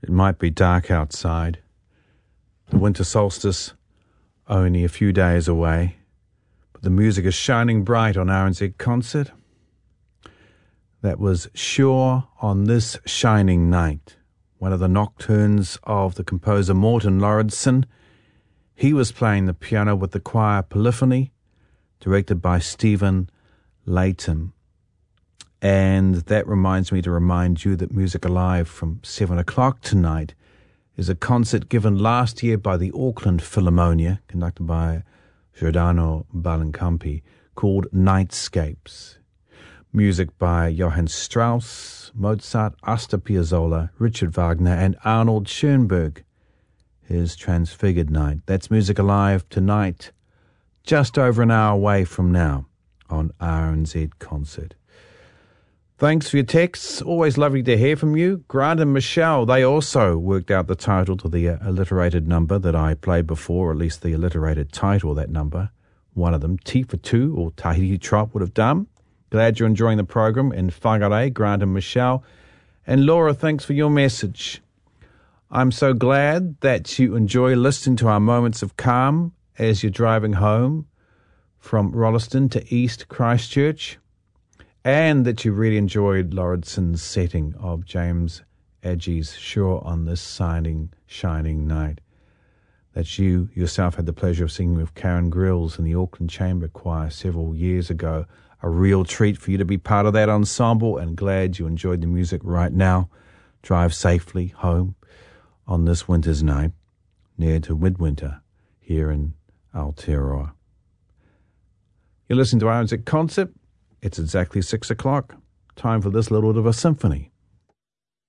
It might be dark outside. The winter solstice only a few days away, but the music is shining bright on RNZ Concert. That was Sure on This Shining Night, one of the nocturnes of the composer Morten Lauridsen. He was playing the piano with the choir Polyphony, directed by Stephen Layton. And that reminds me to remind you that Music Alive from 7 o'clock tonight is a concert given last year by the Auckland Philharmonia, conducted by Giordano Bellincampi, called Nightscapes. Music by Johann Strauss, Mozart, Astor Piazzolla, Richard Wagner, and Arnold Schoenberg. His Transfigured Night. That's Music Alive tonight, just over an hour away from now on RNZ Concert. Thanks for your texts. Always lovely to hear from you. Grant and Michelle, they also worked out the title to the alliterated number that I played before, or at least the alliterated title of that number. One of them, T for Two, or Tahiti Trot, would have done. Glad you're enjoying the program. In Whangare, Grant and Michelle. And Laura, thanks for your message. I'm so glad that you enjoy listening to our moments of calm as you're driving home from Rolleston to East Christchurch, and that you really enjoyed Lauridsen's setting of James Adgie's Sure on This Shining Night. That you yourself had the pleasure of singing with Karen Grills in the Auckland Chamber Choir several years ago. A real treat for you to be part of that ensemble, and glad you enjoyed the music right now. Drive safely home on this winter's night, near to midwinter here in Aotearoa. You're listening to RNZ Concert. It's exactly 6 o'clock. Time for this little bit of a symphony.